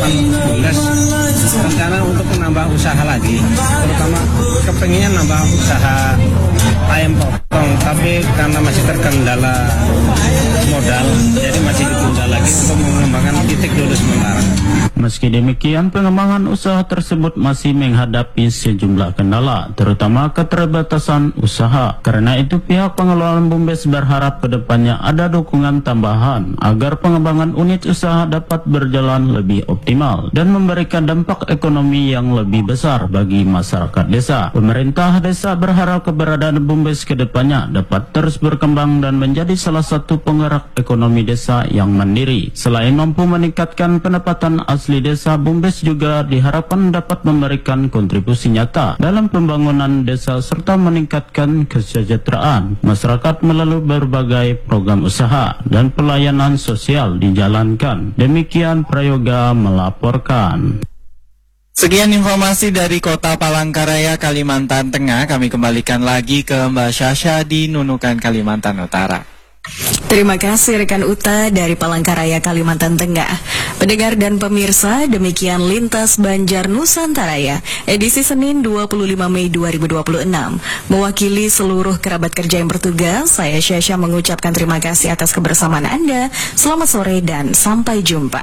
kan Bulles rencana untuk menambah usaha lagi, terutama kepengen nambah usaha ayam potong, tapi karena masih terkendala modal, jadi masih ditunda lagi untuk mengembangkan titik dulu sementara. Meski demikian, pengembangan usaha tersebut masih menghadapi sejumlah kendala, terutama keterbatasan usaha. Karena itu, pihak pengelola BUMDes berharap kedepannya ada dukungan tambahan agar pengembangan unit usaha dapat berjalan lebih optimal dan memberikan dampak ekonomi yang lebih besar bagi masyarakat desa. Pemerintah desa berharap keberadaan BUMDes kedepannya dapat terus berkembang dan menjadi salah satu penggerak ekonomi desa yang mandiri. Selain mampu meningkatkan pendapatan asli desa, BUMDes juga diharapkan dapat memberikan kontribusi nyata dalam pembangunan desa serta meningkatkan kesejahteraan masyarakat melalui berbagai program usaha dan pelayanan sosial dijalankan. Demikian Prayoga melaporkan. Sekian informasi dari Kota Palangkaraya, Kalimantan Tengah. Kami kembalikan lagi ke Mbak Syasha di Nunukan, Kalimantan Utara. Terima kasih rekan Uta dari Palangkaraya, Kalimantan Tengah. Pendengar dan pemirsa, demikian Lintas Banjar Nusantaraya edisi Senin 25 Mei 2026. Mewakili seluruh kerabat kerja yang bertugas, saya Syasha mengucapkan terima kasih atas kebersamaan Anda. Selamat sore dan sampai jumpa.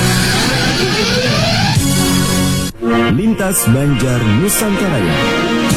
Lintas Banjar Nusantaraya.